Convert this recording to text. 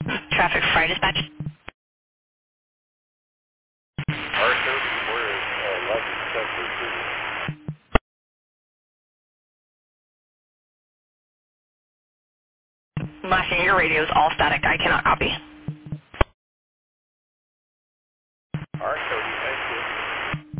Traffic Fire Dispatch. Arthur, where is London Central City? Last thing, your radio is all static. I cannot copy.